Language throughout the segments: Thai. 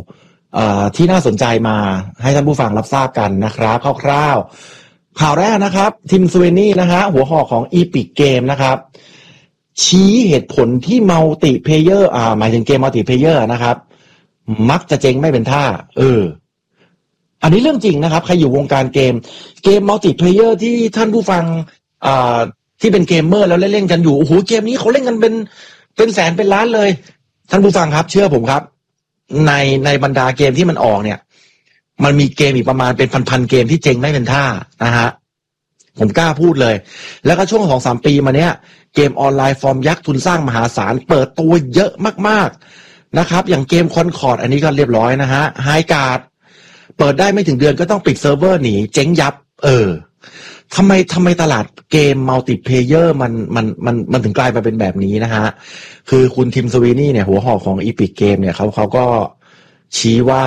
ที่น่าสนใจมาให้ท่านผู้ฟังรับทราบกันนะครับคร่าวๆข่าวแรกนะครับทิมสเวนี่นะฮะหัวหอกของ Epic Game นะครับชี้เหตุผลที่มัลติเพลเยอร์หมายถึงเกมมัลติเพลเยอร์นะครับมักจะเจ๊งไม่เป็นท่าอันนี้เรื่องจริงนะครับใครอยู่วงการเกมมัลติเพลเยอร์ที่ท่านผู้ฟังที่เป็นเกมเมอร์แล้วเล่นกันอยู่โอ้โหเกมนี้เขาเล่นกันเป็นแสนเป็นล้านเลยท่านผู้ฟังครับเชื่อผมครับในบรรดาเกมที่มันออกเนี่ยมันมีเกมอีกประมาณเป็นพันๆเกมที่เจ๊งไม่เป็นท่านะฮะผมกล้าพูดเลยแล้วก็ช่วง 2-3 ปีมาเนี้ยเกมออนไลน์ฟอร์มยักษ์ทุนสร้างมหาศาลเปิดตัวเยอะมากๆนะครับอย่างเกมคอนคอร์ดอันนี้ก็เรียบร้อยนะฮะไฮการ์ดเปิดได้ไม่ถึงเดือนก็ต้องปิดเซิร์ฟเวอร์หนีเจ๊งยับทำไมตลาดเกมมัลติเพลเยอร์มันถึงกลายมาเป็นแบบนี้นะฮะคือคุณทิมสวีนี่เนี่ยหัวหอกของ Epic Game เนี่ยเขาก็ชี้ว่า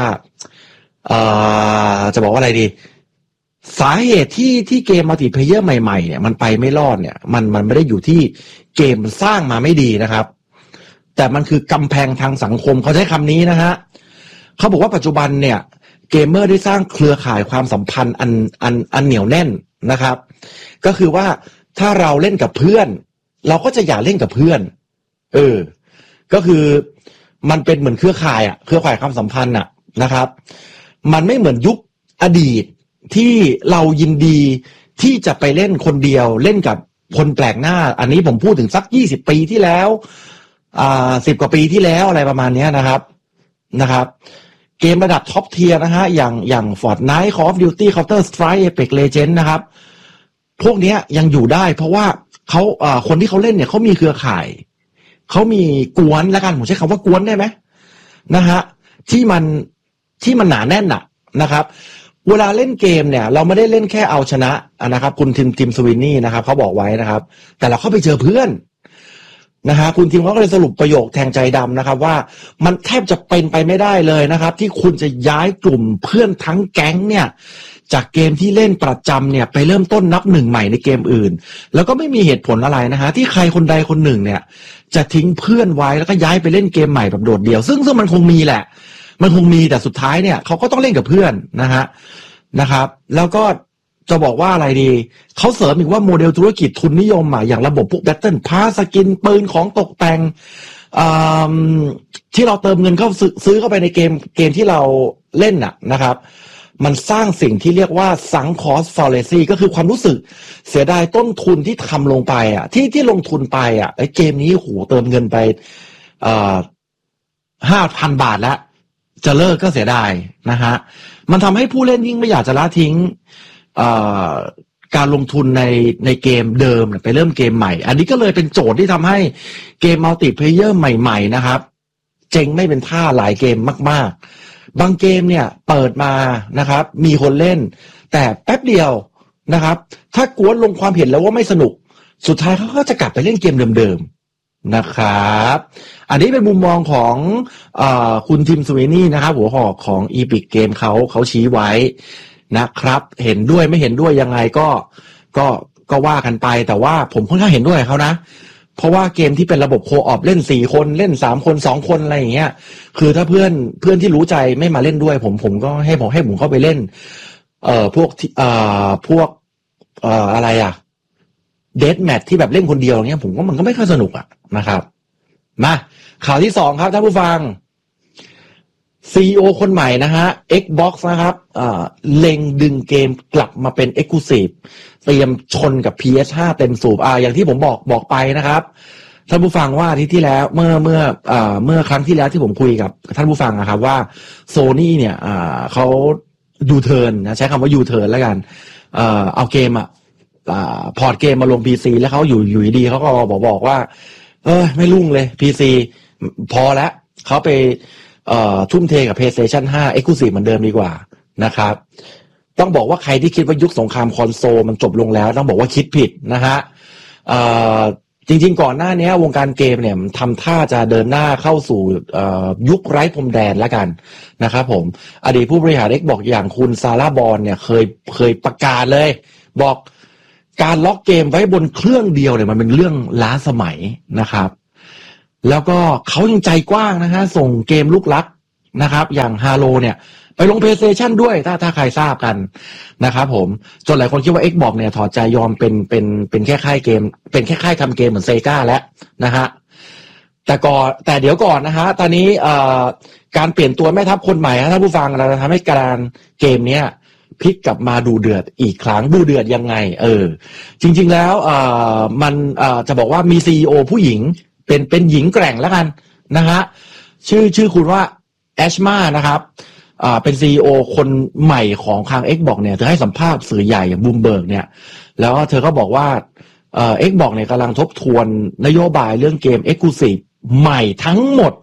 จะบอกว่าอะไรดีสาเหตุที่เกมมัลติเพลเยอร์ใหม่ๆเนี่ยมันไปไม่รอดเนี่ยมันไม่ได้อยู่ที่เกมสร้างมาไม่ดีนะครับแต่มันคือกำแพงทางสังคมเขาใช้คำนี้นะฮะเขาบอกว่าปัจจุบันเนี่ยเกมเมอร์ได้สร้างเครือข่ายความสัมพันธ์อันเหนียวแน่นนะครับก็คือว่าถ้าเราเล่นกับเพื่อนเราก็จะอยากเล่นกับเพื่อนก็คือมันเป็นเหมือนเครือข่ายความสัมพันธ์นะครับมันไม่เหมือนยุคอดีตที่เรายินดีที่จะไปเล่นคนเดียวเล่นกับคนแปลกหน้าอันนี้ผมพูดถึงสัก20 ปีที่แล้ว10 กว่าปีที่แล้วอะไรประมาณนี้นะครับเกมระดับท็อปเทียร์นะฮะอย่าง Fortnite Call of Duty Counter Strike Apex Legends นะครับพวกนี้ยังอยู่ได้เพราะว่าเขาคนที่เขาเล่นเนี่ยเขามีเครือข่ายเขามีกวนละกันผมใช้คำว่ากวนได้ไหมนะฮะที่มันหนาแน่นนะครับเวลาเล่นเกมเนี่ยเราไม่ได้เล่นแค่เอาชนะนะครับคุณทิมสวินนี่นะครับเขาบอกไว้นะครับแต่เราเข้าไปเจอเพื่อนนะฮะคุณทิมเขาก็เลยสรุปประโยคแทงใจดำนะครับว่ามันแทบจะเป็นไปไม่ได้เลยนะครับที่คุณจะย้ายกลุ่มเพื่อนทั้งแก๊งเนี่ยจากเกมที่เล่นประจำเนี่ยไปเริ่มต้นนับหนึ่งใหม่ในเกมอื่นแล้วก็ไม่มีเหตุผลอะไรนะฮะที่ใครคนใดคนหนึ่งเนี่ยจะทิ้งเพื่อนไว้แล้วก็ย้ายไปเล่นเกมใหม่แบบโดดเดี่ยวซึ่งมันคงมีแหละมันคงมีแต่สุดท้ายเนี่ยเขาก็ต้องเล่นกับเพื่อนนะครับแล้วก็จะบอกว่าอะไรดีเขาเสริมอีกว่าโมเดลธุรกิจทุนนิยมอย่างระบบพวกแบตเทิลพาสกินปืนของตกแต่งที่เราเติมเงินเข้าซื้อเข้าไปในเกมที่เราเล่นนะครับมันสร้างสิ่งที่เรียกว่าซังคอสฟอเรซีก็คือความรู้สึกเสียดายต้นทุนที่ทำลงไปที่ลงทุนไปไอ้เกมนี้โหเติมเงินไป5,000 บาทแล้วจะเลิกก็เสียดายนะฮะมันทำให้ผู้เล่นยิ่งไม่อยากจะละทิ้งการลงทุนในเกมเดิมไปเริ่มเกมใหม่อันนี้ก็เลยเป็นโจทย์ที่ทำให้เกมมัลติเพลเยอร์ใหม่ๆนะครับเจ๊งไม่เป็นท่าหลายเกมมากๆบางเกมเนี่ยเปิดมานะครับมีคนเล่นแต่แป๊บเดียวนะครับถ้ากวนลงความเห็นแล้วว่าไม่สนุกสุดท้ายเขาก็จะกลับไปเล่นเกมเดิมๆนะครับอันนี้เป็นมุมมองของคุณทิมสวีนี่นะครับหัวหอกของ Epic Game เขาชี้ไว้นะครับเห็นด้วยไม่เห็นด้วยยังไงก็ว่ากันไปแต่ว่าผมค่อนข้างเห็นด้วยเขานะเพราะว่าเกมที่เป็นระบบโคออปเล่น4 คนเล่น3 คน2 คนอะไรอย่างเงี้ยคือถ้าเพื่อนที่รู้ใจไม่มาเล่นด้วยผมก็ให้ผมเข้าไปเล่นพวกอะไรเดธแมทที่แบบเล่นคนเดียวอย่างเงี้ยผมก็มันก็ไม่ค่อยสนุกนะครับมาข่าวที่2ครับท่านผู้ฟังCEO คนใหม่นะฮะ Xbox นะครับเล็งดึงเกมกลับมาเป็น Exclusive เตรียมชนกับ PS5 เต็มสูบอย่างที่ผมบอกไปนะครับท่านผู้ฟังว่าอาทิตย์ที่แล้วเมื่อครั้งที่แล้วที่ผมคุยกับท่านผู้ฟังนะครับว่า Sony เนี่ยเขายูเทิร์นนะใช้คำว่ายูเทิร์นแล้วกันเอาเกมพอร์ตเกมมาลง PC แล้วเขาอยู่ดีเขาก็บอกว่าไม่รุ่งเลย PC พอแล้วเขาไปทุ่มเทกับ PlayStation 5 Exclusive เหมือนเดิมดีกว่านะครับต้องบอกว่าใครที่คิดว่ายุคสงครามคอนโซลมันจบลงแล้วต้องบอกว่าคิดผิดนะฮะจริงๆก่อนหน้านี้วงการเกมเนี่ยทำท่าจะเดินหน้าเข้าสู่ยุคไร้พรมแดนแล้วกันนะครับผมอดีตผู้บริหาร Xbox อย่างคุณซาร่าบอนเนี่ยเคยประกาศเลยบอกการล็อกเกมไว้บนเครื่องเดียวเนี่ยมันเป็นเรื่องล้าสมัยนะครับแล้วก็เขายังใจกว้างนะฮะส่งเกมลูกรักนะครับอย่างฮาโลเนี่ยไปลง PlayStation ด้วยถ้าใครทราบกันนะครับผมจนหลายคนคิดว่า Xbox เนี่ยถอดใจยอมเป็นแค่ค่ายเกมเป็นแค่ค่ายทำเกมเหมือนเซกาแล้วนะฮะแต่เดี๋ยวก่อนนะฮะตอนนี้การเปลี่ยนตัวแม่ทัพคนใหม่ท่านผู้ฟังเราจะทำให้การเกมเนี้ยพลิกกลับมาดูเดือดอีกครั้งดูเดือดยังไงจริงๆแล้วมันจะบอกว่ามี CEO ผู้หญิงเป็นหญิงแกร่งแล้วกันนะฮะชื่อคุณว่าแอชมานะครับเป็น CEO คนใหม่ของทาง Xbox เนี่ยเธอให้สัมภาษณ์สื่อใหญ่อย่างบูมเบิร์กเนี่ยแล้วเธอก็บอกว่าXbox เนี่ยกำลังทบทวนนโยบายเรื่องเกม Exclusive ใหม่ทั้งหมด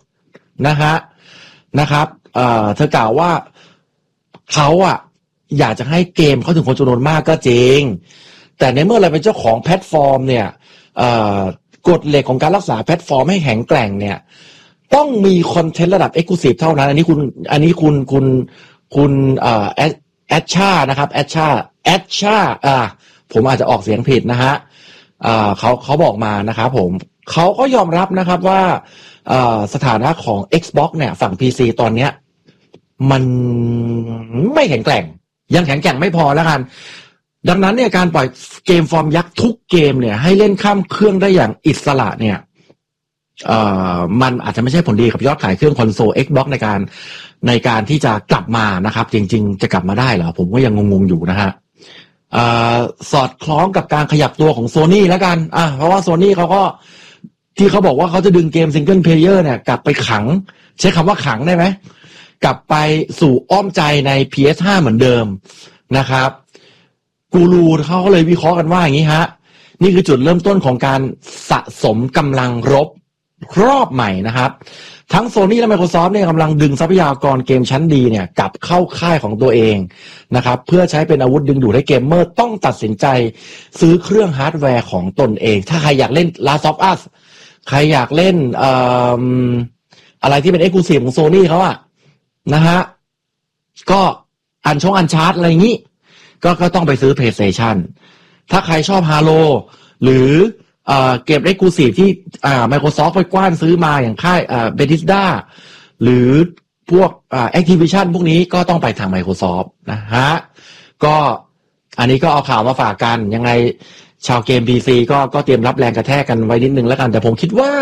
นะครับเธอกล่าวว่าเขาอยากจะให้เกมเข้าถึงคนจำนวนมากก็จริงแต่ในเมื่อเราเป็นเจ้าของแพลตฟอร์มเนี่ยกฎเหล็กของการรักษาแพลตฟอร์มให้แข็งแกร่งเนี่ยต้องมีคอนเทนต์ระดับ Exclusive เท่านั้นอันนี้คุณแอชชานะครับแอชชาผมอาจจะออกเสียงผิดนะฮะเขาบอกมานะครับผมเขาก็ยอมรับนะครับว่าสถานะของ Xbox เนี่ยฝั่ง PC ตอนเนี้ยมันไม่แข็งแกร่งยังแข็งแกร่งไม่พอแล้วกันดังนั้นเนี่ยการปล่อยเกมฟอร์มยักษ์ทุกเกมเนี่ยให้เล่นข้ามเครื่องได้อย่างอิสระเนี่ยมันอาจจะไม่ใช่ผลดีกับยอดขายเครื่องคอนโซล Xbox ในการที่จะกลับมานะครับจริงๆจะกลับมาได้เหรอผมก็ยังงงๆอยู่นะฮะสอดคล้องกับการขยับตัวของ Sony แล้วกันเพราะว่า Sony เขาก็ที่เขาบอกว่าเขาจะดึงเกมซิงเกิลเพลเยอร์เนี่ยกลับไปขังใช้คำว่าขังได้ไหมกลับไปสู่อ้อมใจใน PS5 เหมือนเดิมนะครับกูรูเขาก็เลยวิเคราะห์กันว่าอย่างนี้ฮะนี่คือจุดเริ่มต้นของการสะสมกำลังรบรอบใหม่นะครับทั้ง Sony และ Microsoft เนี่ยกำลังดึงทรัพยากรเกมชั้นดีเนี่ยกลับเข้าค่ายของตัวเองนะครับเพื่อใช้เป็นอาวุธดึงดูดให้เกมเมอร์ต้องตัดสินใจซื้อเครื่องฮาร์ดแวร์ของตนเองถ้าใครอยากเล่น Last of Us ใครอยากเล่นอะไรที่เป็น Exclusive ของ Sony เขานะฮะก็อันชาร์ตอะไรอย่างนี้ก็ต้องไปซื้อ PlayStation ถ้าใครชอบ Halo หรือเกม Exclusive ที่Microsoft ไปกว้านซื้อมาอย่างค่ายBethesda หรือพวกActivision พวกนี้ก็ต้องไปทาง Microsoft นะฮะก็อันนี้ก็เอาข่าวมาฝากกันยังไงชาวเกม PC ก็เตรียมรับแรงกระแทกกันไว้นิดนึงแล้วกันแต่ผมคิดว่า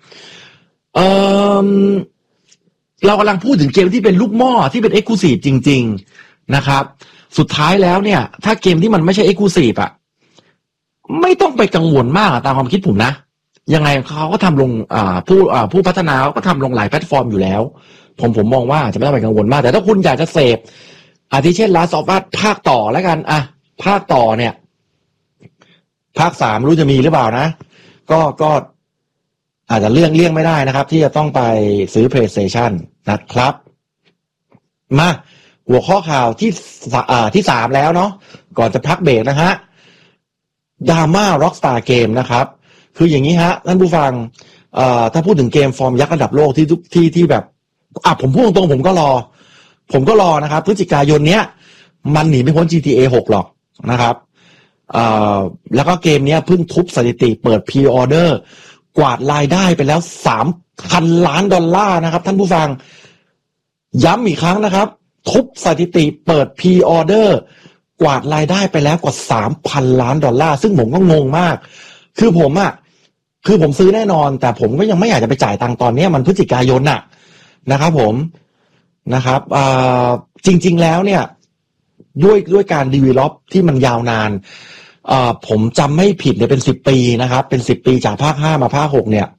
เรากำลังพูดถึงเกมที่เป็นลูกหม้อที่เป็น Exclusive จริงๆนะครับสุดท้ายแล้วเนี่ยถ้าเกมที่มันไม่ใช่ Exclusive ไม่ต้องไปกังวลมากตามความคิดผมนะยังไงเขาก็ทำลงผู้พัฒนาก็ทำลงหลายแพลตฟอร์มอยู่แล้วผมมองว่าจะไม่ต้องไปกังวลมากแต่ถ้าคุณอยากจะเสพอาทิเช่น Last of Us ภาคต่อแล้วกันภาคต่อเนี่ยภาค3รู้จะมีหรือเปล่านะก็อาจจะเลี่ยงไม่ได้นะครับที่จะต้องไปซื้อ PlayStation นะครับมาหัวข้อข่าวที่3แล้วเนาะก่อนจะพักเบรกนะฮะดราม่า Rockstar Game นะครับคืออย่างนี้ฮะท่านผู้ฟังถ้าพูดถึงเกมฟอร์มยักษ์ระดับโลกที่แบบผมพูดตรงๆผมก็รอนะครับพฤศจิกายนเนี้ยมันหนีไม่พ้น GTA 6 หรอกนะครับแล้วก็เกมเนี้ยเพิ่งทุบสถิติเปิดพรีออเดอร์กวาดรายได้ไปแล้ว $3,000 ล้านนะครับท่านผู้ฟังย้ำอีกครั้งนะครับทุบสถิติเปิดพรีออเดอร์กวาดรายได้ไปแล้วกว่า $3,000 ล้านซึ่งผมก็งงมากคือผมซื้อแน่นอนแต่ผมก็ยังไม่อยากจะไปจ่ายตังค์ตอนนี้มันพฤศจิกายนนะครับผมนะครับจริงๆแล้วเนี่ยด้วยการดีเวลลอปที่มันยาวนานผมจำไม่ผิดเนี่ยเป็น10 ปีนะครับเป็น10 ปีจากภาค5มาภาค6เนี่ย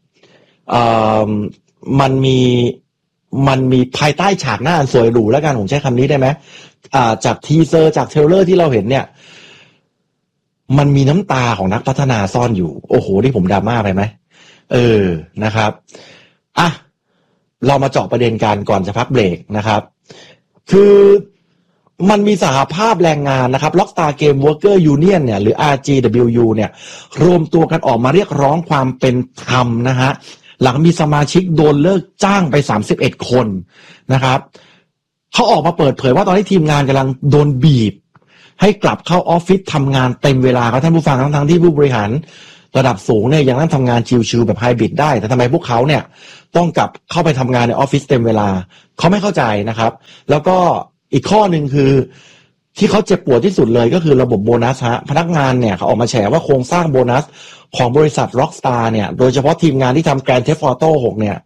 มันมีภายใต้ฉากหน้าอันสวยหรูแล้วกันผมใช้คำนี้ได้ไหมจากทีเซอร์จากเทรลเลอร์ที่เราเห็นเนี่ยมันมีน้ำตาของนักพัฒนาซ่อนอยู่โอ้โหที่ผมดราม่าไปไหมนะครับเรามาเจาะประเด็นกันก่อนจะพักเบรกนะครับคือมันมีสหภาพแรงงานนะครับ Rockstar Game Worker Union เนี่ยหรือ RGWU เนี่ยรวมตัวกันออกมาเรียกร้องความเป็นธรรมนะฮะหลังมีสมาชิกโดนเลิกจ้างไป31 คนนะครับเขาออกมาเปิดเผยว่าตอนนี้ทีมงานกำลังโดนบีบให้กลับเข้าออฟฟิศทำงานเต็มเวลาครับท่านผู้ฟังทั้งที่ผู้บริหารระดับสูงเนี่ยยังนั่งทำงานชิวๆแบบไฮบริดได้แต่ทำไมพวกเขาเนี่ยต้องกลับเข้าไปทำงานในออฟฟิศเต็มเวลาเขาไม่เข้าใจนะครับแล้วก็อีกข้อหนึ่งคือที่เขาเจ็บปวดที่สุดเลยก็คือระบบโบนัสฮะพนักงานเนี่ยเขาออกมาแฉว่าโครงสร้างโบนัสของบริษัท Rockstar เนี่ยโดยเฉพาะทีมงานที่ทำ Grand Theft Auto 6เนี่ย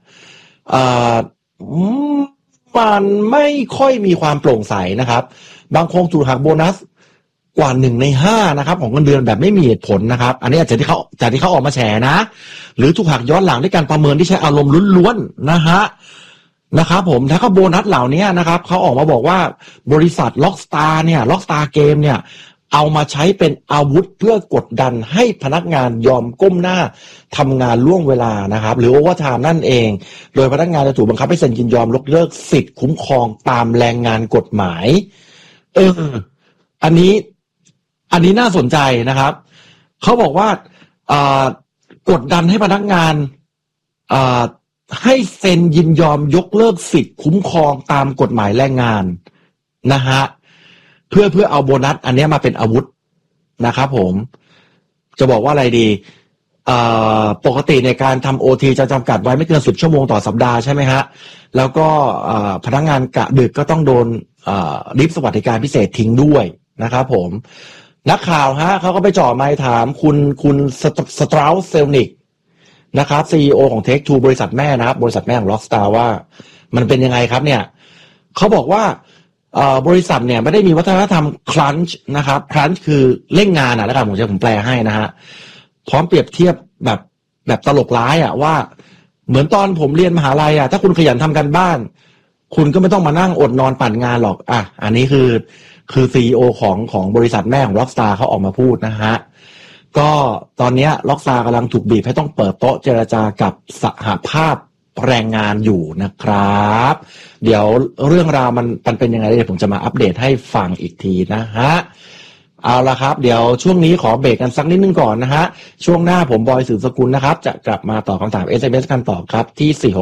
มันไม่ค่อยมีความโปร่งใสนะครับบางคนถูกหักโบนัสกว่า1/5นะครับของเงินเดือนแบบไม่มีเหตุผลนะครับอันนี้อาจจะที่เขาออกมาแฉนะหรือถูกหักย้อนหลังด้วยการประเมินที่ใช้อารมณ์ล้วนๆนะครับผมถ้าเขาโบนัสเหล่านี้นะครับเขาออกมาบอกว่าบริษัท Rockstar เนี่ย Rockstar Game เนี่ยเอามาใช้เป็นอาวุธเพื่อกดดันให้พนักงานยอมก้มหน้าทำงานล่วงเวลานะครับหรือโอเวอร์ไทม์นั่นเองโดยพนักงานจะถูกบังคับให้เซ็นยินยอมยกเลิกสิทธิ์คุ้มครองตามแรงงานกฎหมายอันนี้น่าสนใจนะครับเขาบอกว่ากดดันให้พนักงานให้เซ็นยินยอมยกเลิกสิทธิ์คุ้มครองตามกฎหมายแรงงานนะฮะเพื่อเอาโบนัสอันนี้มาเป็นอาวุธนะครับผมจะบอกว่าอะไรดีปกติในการทำ OT จะจำกัดไว้ไม่เกิน10 ชั่วโมงต่อสัปดาห์ใช่ไหมฮะแล้วก็พนักงานกะดึกก็ต้องโดนริบสวัสดิการพิเศษทิ้งด้วยนะครับผมนักข่าวฮะเขาก็ไปจ่อไมค์ถามคุณสตราสเซลนิกนะครับ CEO ของ Take-Two บริษัทแม่นะครับบริษัทแม่ของ Rockstar ว่ามันเป็นยังไงครับเนี่ยเขาบอกว่าบริษัทเนี่ยไม่ได้มีวัฒนธรรมครันช์นะครับครันช์คือเร่งงานแล้วกันผมแปลให้นะฮะพร้อมเปรียบเทียบแบบตลกร้ายว่าเหมือนตอนผมเรียนมหาลัยถ้าคุณขยันทำกันบ้านคุณก็ไม่ต้องมานั่งอดนอนปั่นงานหรอกอันนี้คือ CEO ของบริษัทแม่ของ Rockstar เขาออกมาพูดนะฮะก็ตอนนี้ Rockstar กำลังถูกบีบให้ต้องเปิดโต๊ะเจรจากับสหภาพแรงงานอยู่นะครับเดี๋ยวเรื่องราวมันเป็นยังไงเดี๋ยวผมจะมาอัปเดตให้ฟังอีกทีนะฮะเอาละครับเดี๋ยวช่วงนี้ขอเบรกกันสักนิดนึงก่อนนะฮะช่วงหน้าผมบอยสืบสกุลนะครับจะกลับมาตอบคำถาม SMS กันต่อครับที่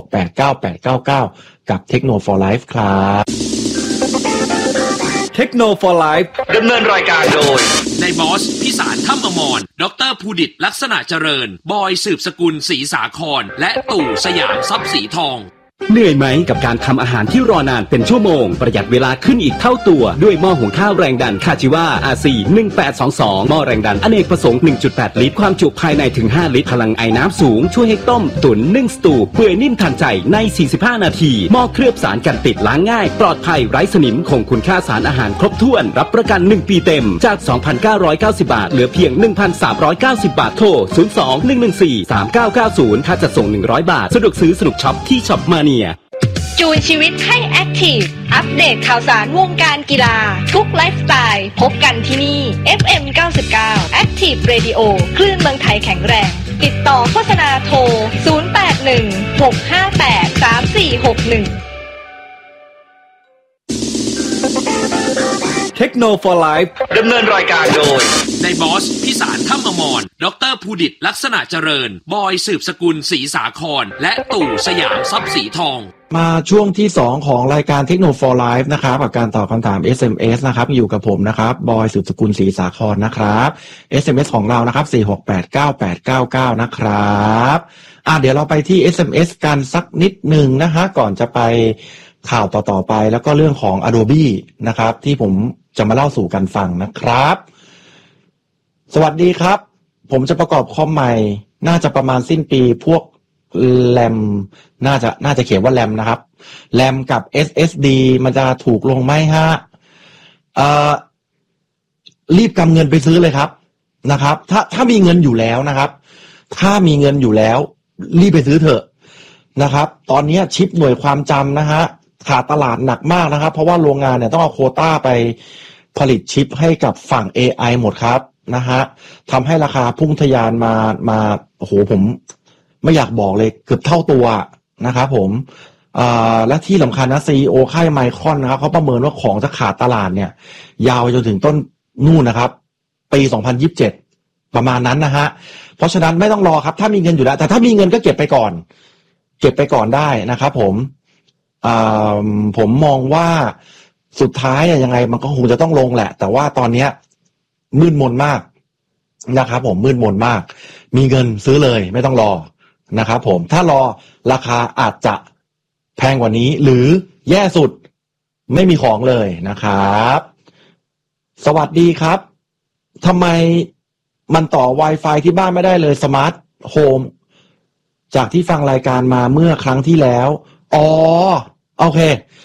4689899กับ Techno for Life ครับ Techno for Life ดำเนินรายการโดยในบอสพิสารถ้ำอมรดรภูดิตลักษณะเจริญบอยสืบสกุลศรีสาครและตู่สยามทรัพย์สีทองเหนื่อยไหมกับการทำอาหารที่รอนานเป็นชั่วโมงประหยัดเวลาขึ้นอีกเท่าตัวด้วยหม้อหุงข้าวแรงดันคาจิว่า RC 1822หม้อแรงดันอเนกประสงค์ 1.8 ลิตรความจุภายในถึง5ลิตรพลังไอน้ำสูงช่วยให้ต้มตุ๋นนึ่งสตูเปื่อยนิ่มทันใจใน45นาทีหม้อเคลือบสารกันติดล้างง่ายปลอดภัยไร้สนิมคงคุณค่าสารอาหารครบถ้วนรับประกัน1ปีเต็มจาก 2,990 บาทเหลือเพียง 1,390 บาทโทร 02-114-3990 ค่าจัดส่ง100 บาทสะดวกซื้อสนุกช็อปที่ช็อปมาจูนชีวิตให้แอคทีฟอัปเดตข่าวสารวงการกีฬาทุกไลฟ์สไตล์พบกันที่นี่ FM 99 Active Radio คลื่นเมืองไทยแข็งแรงติดต่อโฆษณาโทร 0816583461 Techno for Life ดำเนินรายการโดยในบอสพิสารถ้ำอมรดรภูดิตลักษณะเจริญบอยสืบสกุลศรีสาครและตู่สยามทรัพย์สีทองมาช่วงที่2ของรายการ Techno for Life นะครับกับการตอบคำถาม SMS นะครับอยู่กับผมนะครับบอยสืบสกุลศรีสาครนะครับ SMS ของเรานะครับ4689899นะครับเดี๋ยวเราไปที่ SMS กันสักนิดหนึ่งนะฮะก่อนจะไปข่าวต่อไปแล้วก็เรื่องของ Adobe นะครับที่ผมจะมาเล่าสู่กันฟังนะครับสวัสดีครับผมจะประกอบคอมใหม่น่าจะประมาณสิ้นปีพวกแรมน่าจะเขียนว่าแรมนะครับแรมกับ SSD มันจะถูกลงไหมฮะรีบกำเงินไปซื้อเลยครับนะครับถ้ามีเงินอยู่แล้วนะครับถ้ามีเงินอยู่แล้วรีบไปซื้อเถอะนะครับตอนนี้ชิปหน่วยความจำนะฮะขาดตลาดหนักมากนะครับเพราะว่าโรงงานเนี่ยต้องเอาโควต้าไปผลิตชิปให้กับฝั่ง AI หมดครับนะฮะทำให้ราคาพุ่งทะยานมาโอ้โหผมไม่อยากบอกเลยเกือบเท่าตัวนะครับผมและที่สำคัญนะ CEO ค่ายไมครอนนะครับเขาประเมินว่าของจะขาดตลาดเนี่ยยาวจนถึงต้นนู่นนะครับปี2027ประมาณนั้นนะฮะเพราะฉะนั้นไม่ต้องรอครับถ้ามีเงินอยู่แล้วแต่ถ้ามีเงินก็เก็บไปก่อนได้นะครับผมมองว่าสุดท้ายยังไงมันก็คงจะต้องลงแหละแต่ว่าตอนนี้มืดมนมากนะครับผมมืดมนมากมีเงินซื้อเลยไม่ต้องรอนะครับผมถ้ารอราคาอาจจะแพงกว่านี้หรือแย่สุดไม่มีของเลยนะครับสวัสดีครับทำไมมันต่อ Wi-Fi ที่บ้านไม่ได้เลยสมาร์ทโฮมจากที่ฟังรายการมาเมื่อครั้งที่แล้วอ๋อโอเค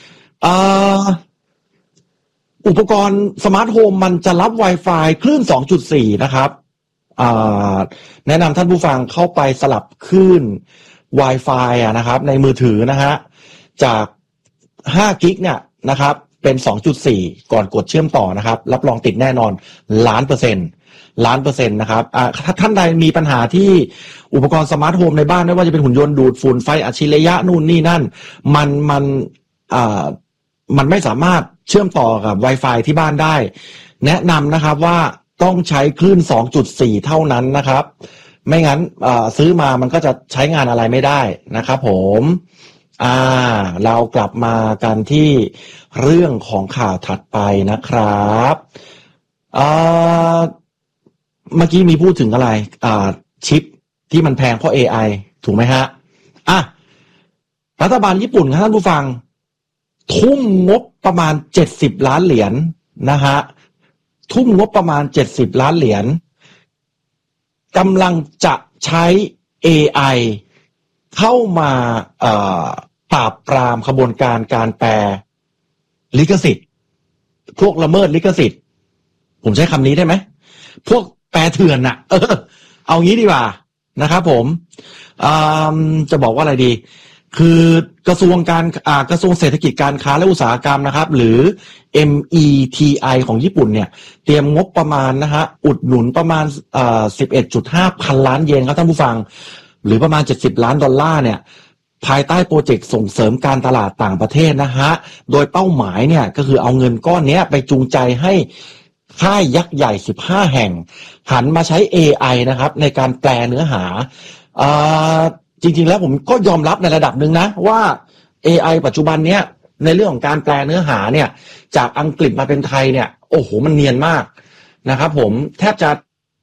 อุปกรณ์สมาร์ทโฮมมันจะรับ Wi-Fi คลื่น 2.4 นะครับแนะนำท่านผู้ฟังเข้าไปสลับคลื่น Wi-Fi นะครับในมือถือนะฮะจาก5กิกเนี่ยนะครับเป็น 2.4 ก่อนกดเชื่อมต่อนะครับรับรองติดแน่นอน1,000,000%นะครับถ้าท่านใดมีปัญหาที่อุปกรณ์สมาร์ทโฮมในบ้านไม่ว่าจะเป็นหุ่นยนต์ดูดฝุ่นไฟอัจฉริยะนู่นนี่นั่นมันไม่สามารถเชื่อมต่อกับ Wi-Fi ที่บ้านได้แนะนำนะครับว่าต้องใช้คลื่น 2.4 เท่านั้นนะครับไม่งั้นซื้อมามันก็จะใช้งานอะไรไม่ได้นะครับผมเรากลับมากันที่เรื่องของข่าวถัดไปนะครับเมื่อกี้มีพูดถึงอะไรชิปที่มันแพงเพราะ AI ถูกไหมฮะรัฐบาลญี่ปุ่นครับท่านผู้ฟังทุ่มงบประมาณ70 ล้านเหรียญนะฮะทุ่มงบประมาณ70 ล้านเหรียญกำลังจะใช้ AI เข้ามาปราบปรามขบวนการการแปลลิขสิทธิ์พวกละเมิดลิขสิทธิ์ผมใช้คำนี้ได้ไหมพวกแปลเถื่อนน่ะเอางี้ดีกว่านะครับผมจะบอกว่าอะไรดีคือกระทรวงเศรษฐกิจการค้าและอุตสาหกรรมนะครับหรือ METI ของญี่ปุ่นเนี่ยเตรียมงบประมาณนะฮะอุดหนุนประมาณ11.5 พันล้านเยนครับท่านผู้ฟังหรือประมาณ$70 ล้านเนี่ยภายใต้โปรเจกต์ส่งเสริมการตลาดต่างประเทศนะฮะโดยเป้าหมายเนี่ยก็คือเอาเงินก้อนนี้ไปจูงใจให้ค่ายยักษ์ใหญ่15แห่งหันมาใช้ AI นะครับในการแปลเนื้อหาจริงๆแล้วผมก็ยอมรับในระดับหนึ่งนะว่า AI ปัจจุบันเนี้ยในเรื่องของการแปลเนื้อหาเนี่ยจากอังกฤษมาเป็นไทยเนี่ยโอ้โหมันเนียนมากนะครับผมแทบจะ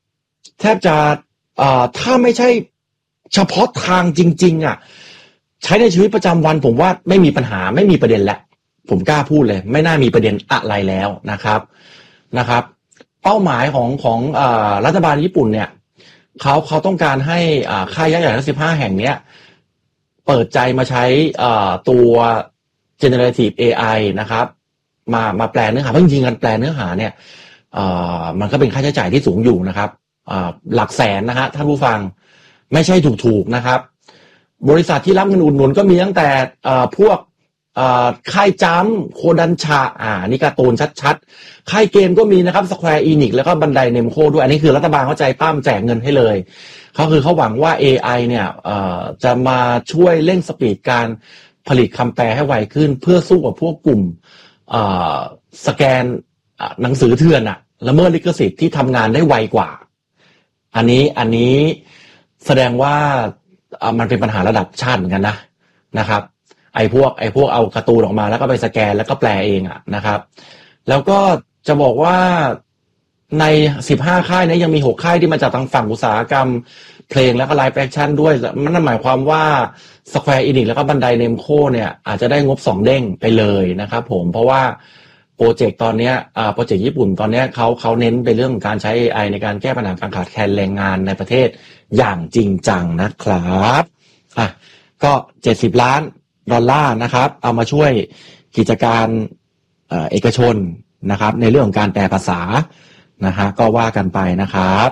ถ้าไม่ใช่เฉพาะทางจริงๆใช้ในชีวิตประจำวันผมว่าไม่มีปัญหาไม่มีประเด็นแหละผมกล้าพูดเลยไม่น่ามีประเด็นอะไรแล้วนะครับเป้าหมายของรัฐบาลญี่ปุ่นเนี่ยเขาต้องการให้ค่ายยักษ์ใหญ่ทั้ง15แห่งเนี้ยเปิดใจมาใช้ตัว generative AI นะครับมาแปลเนื้อหาเพราะจริงๆการแปลเนื้อหาเนี่ยมันก็เป็นค่าใช้จ่ายที่สูงอยู่นะครับหลักแสนนะฮะท่านผู้ฟังไม่ใช่ถูกๆนะครับบริษัทที่รับเงินอุดหนุนก็มีตั้งแต่พวกค่ายจัมโคดันชานี่การ์ตูนชัดๆค่ายเกมก็มีนะครับ Square Enix แล้วก็บันไดเนมโคด้วยอันนี้คือรัฐบาลเข้าใจปั้มแจกเงินให้เลยเขาหวังว่า AI เนี่ยจะมาช่วยเร่งสปีดการผลิตคำแปลให้ไวขึ้นเพื่อสู้กับพวกกลุ่มสแกนหนังสือเถื่อนละเมิดลิขสิทธิ์ที่ทำงานได้ไวกว่าอันนี้แสดงว่ามันเป็นปัญหาระดับชาติเหมือนกันนะครับไอ้พวกเอาการ์ตูนออกมาแล้วก็ไปสแกนแล้วก็แปลเองนะครับแล้วก็จะบอกว่าใน15ค่ายนี้ยังมี6ค่ายที่มาจากทางฝั่งอุตสาหกรรมเพลงแล้วก็ไลฟ์แอคชั่นด้วยนั่นหมายความว่า Square Enix แล้วก็บันไดเนมโคเนี่ยอาจจะได้งบ2เด้งไปเลยนะครับผมเพราะว่าโปรเจกต์ตอนนี้โปรเจกต์ญี่ปุ่นตอนนี้เขาเน้นไปเรื่องของการใช้ AI ในการแก้ปัญหาการขาดแคลนแรงงานในประเทศอย่างจริงจังนะครับก็$70 ล้านนะครับเอามาช่วยกิจการเอกชนนะครับในเรื่องของการแปลภาษานะฮะก็ว่ากันไปนะครับ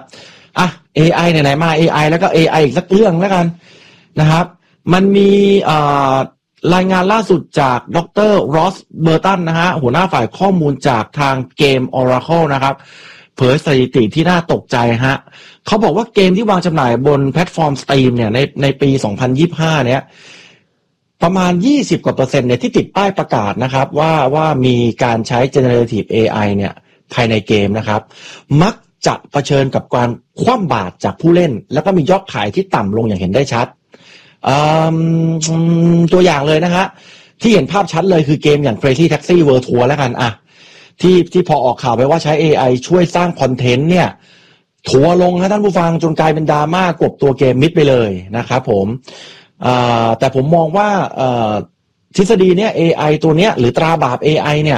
AI ไหนๆมา AI แล้วก็ AI อีกสักเรื่องแล้วกันนะครับมันมีรายงานล่าสุดจากดร.รอสเบอร์ตันนะฮะหัวหน้าฝ่ายข้อมูลจากทางเกม Oracle นะครับเผยสถิติที่น่าตกใจฮะเขาบอกว่าเกมที่วางจำหน่ายบนแพลตฟอร์ม Steam เนี่ยในปี2025เนี่ยประมาณ20%กว่าเนี่ยที่ติดป้ายประกาศนะครับว่ามีการใช้ generative AI เนี่ยภายในเกมนะครับมักจะเผชิญกับการคว่ำบาตรจากผู้เล่นแล้วก็มียอดขายที่ต่ำลงอย่างเห็นได้ชัดตัวอย่างเลยนะฮะที่เห็นภาพชัดเลยคือเกมอย่าง Crazy Taxi World Tour แล้วกันที่พอออกข่าวไปว่าใช้ AI ช่วยสร้างคอนเทนต์เนี่ยทัวร์ลงนะท่านผู้ฟังจนกลายเป็นดราม่ากบตัวเกมมิดไปเลยนะครับผมแต่ผมมองว่าทฤษฎีเนี้ย AI ตัวเนี้ยหรือตราบาป AI เนี่ย